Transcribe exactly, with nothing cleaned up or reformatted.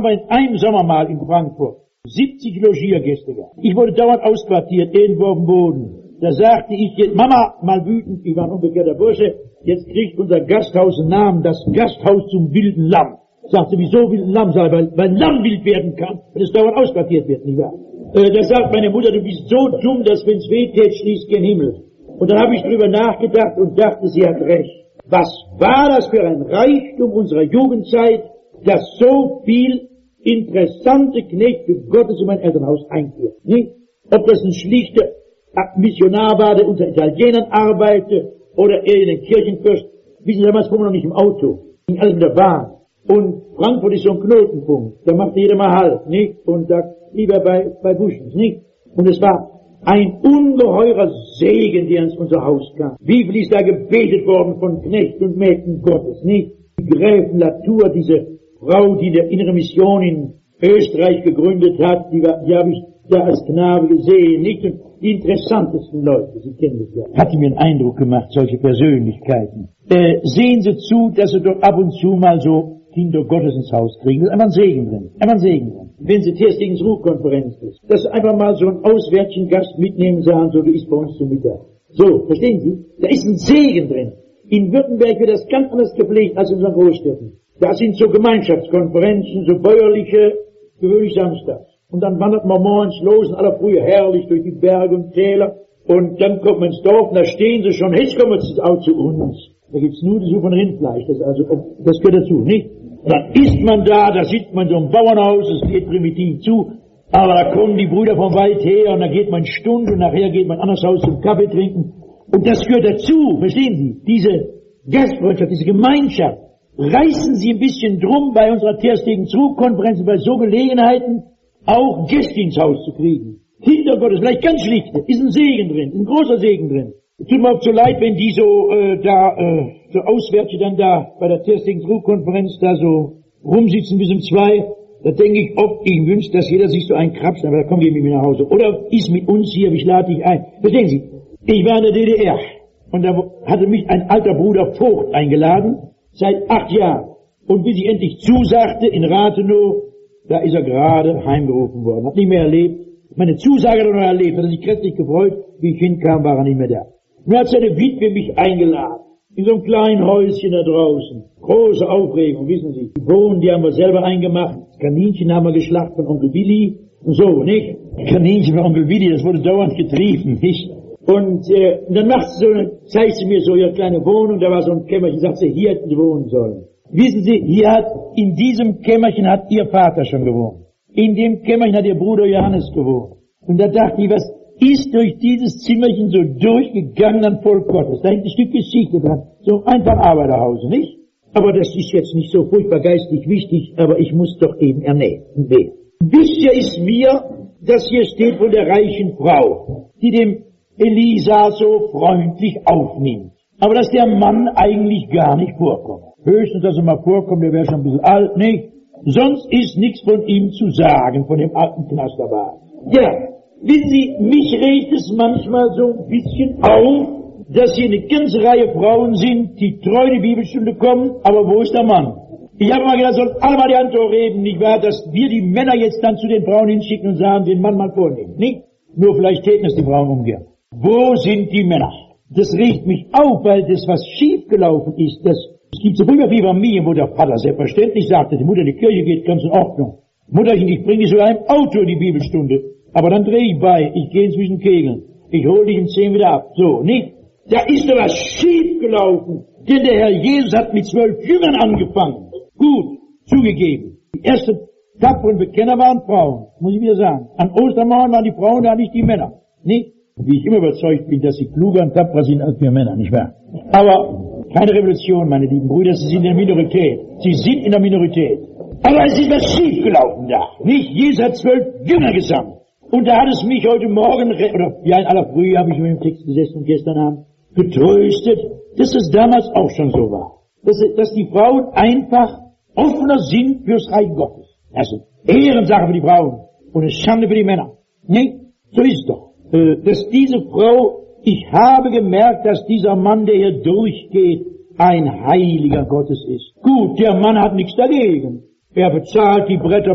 war in einem Sommer mal in Frankfurt siebzig Logiergäste gehabt. Ich wurde dauernd ausquartiert, irgendwo auf dem Boden. Da sagte ich, jetzt, Mama, mal wütend, ich war ein unbekehrter Bursche, jetzt kriegt unser Gasthaus einen Namen, das Gasthaus zum wilden Lamm. Sagte, wieso wilden Lamm? Sag, weil, weil Lamm wild werden kann, wenn es dauernd ausquartiert wird, nicht wahr? Äh, da sagt meine Mutter, du bist so dumm, dass wenn's weh tät, schließt kein Himmel. Und dann habe ich drüber nachgedacht und dachte, sie hat recht. Was war das für ein Reichtum unserer Jugendzeit, dass so viel interessante Knechte Gottes in mein Elternhaus einführt. Nicht? Ob das ein schlichter Missionar war, der unter Italienern arbeitete, oder irgendein Kirchenfürst. Wissen Sie, damals fuhren wir noch nicht im Auto. Ging alles mit der Bahn. Und Frankfurt ist so ein Knotenpunkt. Da macht jeder mal Halt, nicht? Und sagt, lieber bei, bei Buschens, nicht? Und es war ein ungeheurer Segen, der ins unser Haus kam. Wie viel ist da gebetet worden von Knechten und Mägden Gottes, nicht? Die Gräfin Latour, diese Frau, die der innere Mission in Österreich gegründet hat, die, war, die habe ich da als Knabe gesehen, nicht? Und die interessantesten Leute, Sie kennen das ja. Hatte mir einen Eindruck gemacht, solche Persönlichkeiten. Äh, sehen Sie zu, dass Sie doch ab und zu mal so Kinder Gottes ins Haus kriegen. Das ist einfach ein Segen drin. Einfach ein Segen drin. Wenn Sie Terstings Ruhkonferenz ist, dass Sie einfach mal so einen auswärtigen Gast mitnehmen, sagen, so, du isst bei uns zum Mittag. So, verstehen Sie? Da ist ein Segen drin. In Württemberg wird das ganz anders gepflegt als in unseren Großstädten. Da sind so Gemeinschaftskonferenzen, so bäuerliche, gewöhnlich samstags. Und dann wandert man morgens los in aller Frühe herrlich durch die Berge und Täler. Und dann kommt man ins Dorf und da stehen sie schon, jetzt kommen sie auch zu uns. Da gibt's nur die Suche von Rindfleisch, das also, das gehört dazu, nicht? Und dann isst man da, da sitzt man so im Bauernhaus, es geht primitiv zu, aber da kommen die Brüder vom Wald her und da geht man eine Stunde und nachher geht man in ein anderes Haus zum Kaffee trinken. Und das gehört dazu, verstehen Sie? Diese Gastfreundschaft, diese Gemeinschaft. Reißen Sie ein bisschen drum, bei unserer Terstegen Zugkonferenz, bei so Gelegenheiten, auch Gäste ins Haus zu kriegen. Kinder Gottes, vielleicht ganz schlichte, ist ein Segen drin, ein großer Segen drin. Tut mir auch so leid, wenn die so, äh, da, äh, so Auswärtige dann da bei der Terstegen Zugkonferenz da so rumsitzen bis um zwei. Da denke ich oft, ich wünsche, dass jeder sich so einen krapscht, aber da kommen die mit mir nach Hause. Oder ist mit uns hier, ich lade dich ein. Verstehen Sie? Ich war in der D D R und da hatte mich ein alter Bruder Vogt eingeladen, seit acht Jahren. Und bis ich endlich zusagte in Rathenow, da ist er gerade heimgerufen worden. Hat nicht mehr erlebt. Meine Zusage hat er noch erlebt. Hat er sich kräftig gefreut. Wie ich hinkam, war er nicht mehr da. Nun hat seine Witwe mich eingeladen. In so einem kleinen Häuschen da draußen. Große Aufregung, wissen Sie. Die Bohnen, die haben wir selber eingemacht. Das Kaninchen haben wir geschlachtet von Onkel Willi. Und so, nicht? Kaninchen von Onkel Willi, das wurde dauernd getrieben, nicht? Und, äh, und dann macht sie so, dann zeigt sie mir so ihre kleine Wohnung. Da war so ein Kämmerchen. Sagt sie, hier hätten sie wohnen sollen. Wissen Sie, hier hat, in diesem Kämmerchen hat Ihr Vater schon gewohnt. In dem Kämmerchen hat Ihr Bruder Johannes gewohnt. Und da dachte ich, was ist durch dieses Zimmerchen so durchgegangen an Volk Gottes? Da hängt ein Stück Geschichte dran. So einfach Arbeiterhause, nicht? Aber das ist jetzt nicht so furchtbar geistig wichtig, aber ich muss doch eben ernähren. Wichtiger ist mir, dass hier steht von der reichen Frau, die dem Elisa so freundlich aufnimmt. Aber dass der Mann eigentlich gar nicht vorkommt. Höchstens, dass er mal vorkommt, der wäre schon ein bisschen alt, nicht? Sonst ist nichts von ihm zu sagen, von dem alten Knasterbart. Ja, wissen Sie, mich regt es manchmal so ein bisschen auf, dass hier eine ganze Reihe Frauen sind, die treu in die Bibelstunde kommen, aber wo ist der Mann? Ich habe mal gedacht, sollen alle mal die Hand hochheben, nicht wahr, dass wir die Männer jetzt dann zu den Frauen hinschicken und sagen, den Mann mal vornehmen, nicht? Nur vielleicht täten es die Frauen umgehen. Wo sind die Männer? Das regt mich auf, weil das, was schiefgelaufen ist, das Es gibt so früher wie Familien, wo der Vater selbstverständlich sagte, die Mutter in die Kirche geht, ganz in Ordnung. Mutterchen, ich bringe dich sogar im Auto in die Bibelstunde. Aber dann drehe ich bei, ich gehe inzwischen Kegeln. Ich hole dich um zehn wieder ab. So, nicht? Da ist doch was schiefgelaufen. Denn der Herr Jesus hat mit zwölf Jüngern angefangen. Gut, zugegeben. Die ersten tapferen Bekenner waren Frauen, muss ich wieder sagen. An Ostermorgen waren die Frauen da, nicht die Männer. Nicht? Wie ich immer überzeugt bin, dass sie kluger und tapferer sind als wir Männer, nicht wahr? Aber keine Revolution, meine lieben Brüder, Sie sind in der Minorität. Sie sind in der Minorität. Aber es ist was schiefgelaufen da. Nicht? Jesus hat zwölf Jünger gesammelt. Und da hat es mich heute Morgen, oder ja in aller Früh habe ich mit dem Text gesessen und gestern Abend, getröstet, dass es damals auch schon so war. Dass, dass die Frauen einfach offener sind fürs Reich Gottes. Also Ehrensache für die Frauen und eine Schande für die Männer. Nee, so ist es doch. Äh, dass diese Frau, ich habe gemerkt, dass dieser Mann, der hier durchgeht, ein Heiliger Gottes ist. Gut, der Mann hat nichts dagegen. Er bezahlt die Bretter